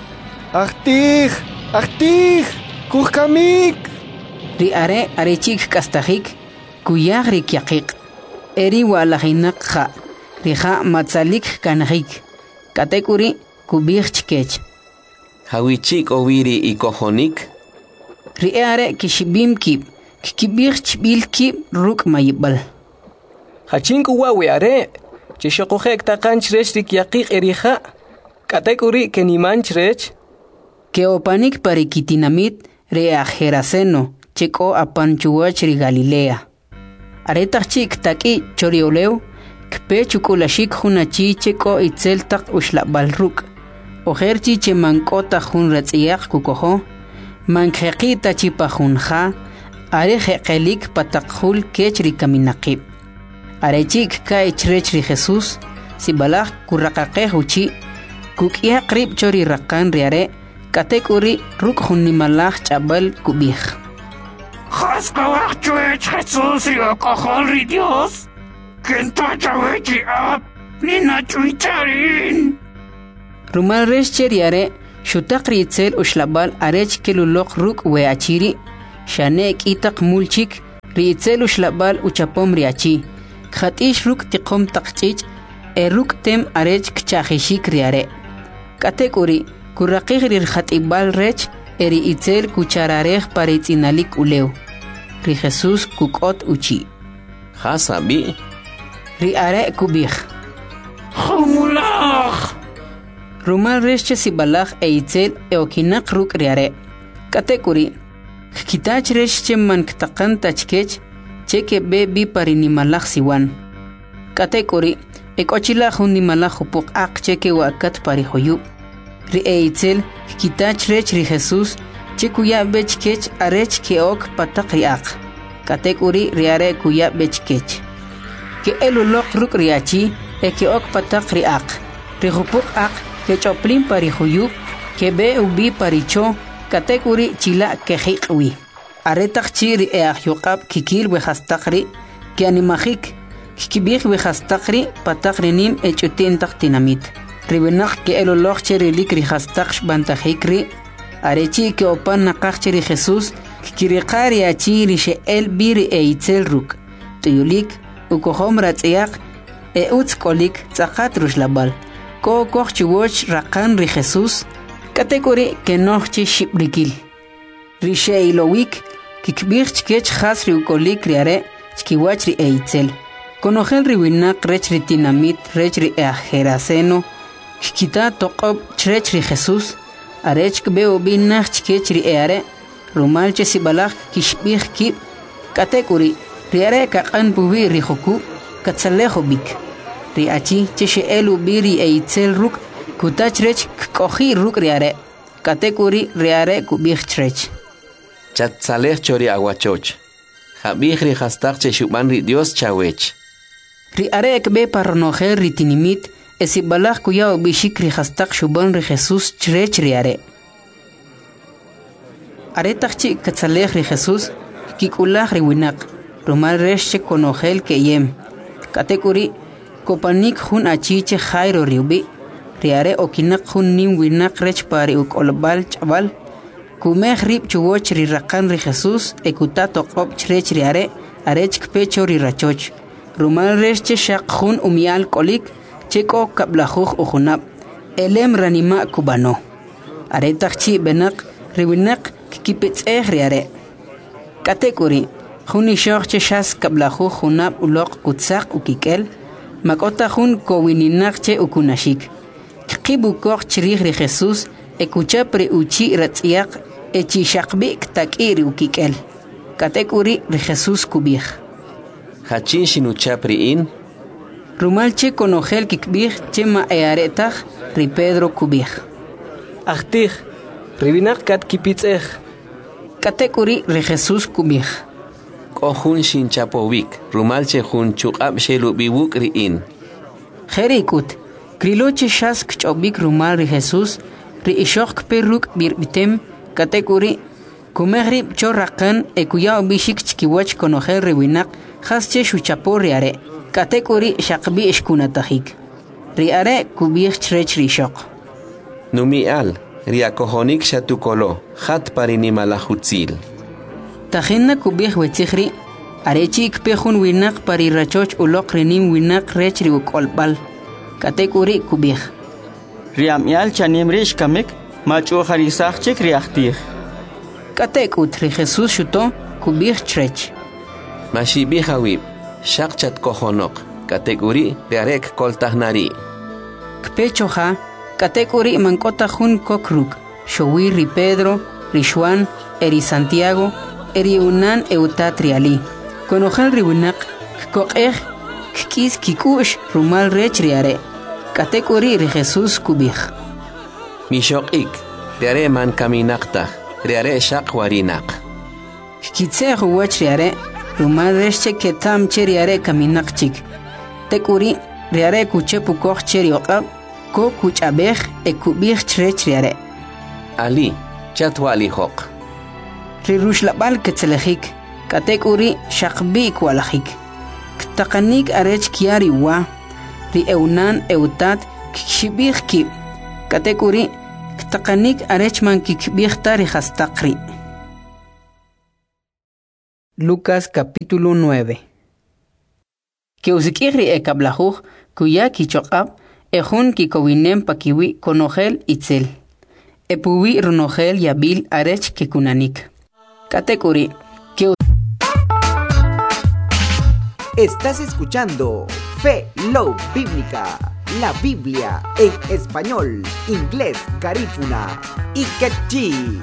Achtih, kuhkamik. Riare arechik kastahik kuyag rikyaqik. Eri walahinak kha. Riha matzalik kanahik. Katekuri kubih chkech. Hawichik oviri y kojonik. Riare kishibim kib. Kibih chbil kib ruk mayibal. Hachinku wawe are. Chishokohek takan chrech rikyakik erija. Katekuri keniman chrech. Que opanik parikitinamit reajeraceno. Cheko apanchuach ri Galilea. Aretachik taki chorioleu. Kpe chukulashik hunachi cheko itzel tak ushlabal ruk. Ojerchi che mankota hun ratziyak kukoho. Mankheqita chipa hunja. Are jeqelik patakhul kechri kaminaqib. Arechik ka ichrechri Jesús. Sibalak kurraqaqe huchi. Kukia krib chori rakan riare. Katekuri ruk hunimalak chabal kubih. Jaskawak chuech Jesús rio kohol ri Dios. Kenta chawechi ap. Nina chuitarin. Rumal resh cheriare. Shutaq riitzel ushlabal arech kelulok ruk weachiri. Shanek itak mulchik. Riitzel ushlabal uchapom riachi. Khatish ruk tiqom taqchich. Ruk tem arech kchahishik riare. Katekuri. Kurraqig rirkhatibal rech. Eri itzel kuchararej paritzinalik uleu. Ri Jesús kukot uchi. Hasabi. Ri are kubij. Humulach. Rumal resche sibalach itzel eokinak ruk riare. Katekuri. Kitach resche man ktaqan tachkech. Cheke be bi parinimalach siwan. Katekuri. Ekochila hundimalach upuk ak cheke wakat parihoyub. Ri itzel kitach rech ri Jesús. Chekuya bechkech arech keok patak riak. Katekuri riare kuya bechkech. Ke elulok ruk riachi keok patak riak. Rihupuk ak ke choplin parihuyub ke be ubi paricho. Katekuri chila kehikwi. Aretak chiri yuqab kikil wehastakri ke animajik. Kibih wehastakri patakrinim echutin taktinamit. Ribenak ke elulok cherilik rihastaksh bantajikri. Arechi ke opan naqachiri Jesús kirikari achiri she el biri itzel ruk tuyulik ukohom ratziaq utskolik tzaqat rushlabal ko kochchiwoch raqan ri Jesús katekori ke nochchi shibrikil ri sheilowik kikbich kech khas ri ukolik riare chkiwach ri itzel konogel ri winak rech ri tinamit rech ri ajeraseno kita toqob chrech ri Jesús arech kbeo binach chkechri eare rumal che sibalach kishbih kib katekuri riare kaqan buwi rihoku katsaleho bik riachi che elu biri eitzel ruk kutachrech kohi ruk riare katekuri riare kubih chrech Chatsalech chori aguachoch Habih ri hastaq che shuban ri Dios chawech riare kbe parnojer ritinimit esibalach kuya bishik ri hastaq shuban ri Jesús chrech riare Aretachchi katsalech ri Jesús kikulach ri winak rumal resche konogel keyem katekuri kopanik hun achiche jairo riubi riare okinak hun nim winak rech pari ukolbal chaval kumeh rib chuwoch ri raqan ri Jesús ekutato qop chrech riare arech kpecho ri rachoch rumal resche shaq hun umial kolik cheko kablajuj ujunab elem ranima kubano aretachchi benak riwinak kipitz riare katekuri juni shoch shas kablajuj junab uloq kutzaq ukikel makota jun kowininak ukunashik kibu koch chrij ri Jesús ekucha pre uchi ratziaq echi shaqbi takiri ukikel katekuri ri Jesús kubij Hachin shinucha priin Rumalche konogel kikbij chema earetach ri Pedro kubij. Achtij, ribinak kat kipitzej. Katekuri ri Jesús kubij. Kohun shinchapovik, rumalche hun chuqab shelu biwuk riin. Jerikut, kriloche shas kchobik rumal ri Jesús, ri ishok perruk birbitem, katekuri, kumehri chorrakan ekuya bishik chkiwach konogel ribinak, hasche shuchapo riare. Katekuri shaqbi ishkunatajik. Riare kubij chrech rishok. Numial, riakohonik shatukolo, hat parinimalahutzil. Tajinna kubij wetzihri, arechi ikpejun winak parirachoch ulok rinim winak rech riukolbal. Katekuri kubij. Riamial chanim rish kamek, machu harisachchik riachtij. Katekut ri Jesús shuto kubij chrech. Mashibij hawib. Shaqchat kohonok, katekuri riarek koltahnari. Kpechoja, katekuri mankota jun kokruk, showi ri Pedro, ri Juan, eri Santiago, eri unan eutatriali. Konojal ri winak, kokej, kis kikush rumal rech riare. Katekuri ri Jesús kubij. Mishokik, riare man kaminakta, riare shaq warinak. Kitse huwach riare. Rumal resche ketam cheriare kaminakchik. Tekuri riare kuche pukoch cherioqab ko kuchabej ekubij chrech riare. Ali, chatwali hok. Rirushlabal ketzelejik. Katekuri shaqbi kwalajik. ktaqanik arech kiari wa ri eunan eutat kshibih ki katekuri ktaqanik arech man kikbih tari hastaqri. Lucas capítulo 9. Que usikiri ekablajuj kuya kichokab ejun kikowinem pakiwi konogel itzel. Epuwi runogel yabil arech kekunanik. Katekuri. Estás escuchando Fe Love Bíblica, la Biblia en español, inglés, garífuna y quechí.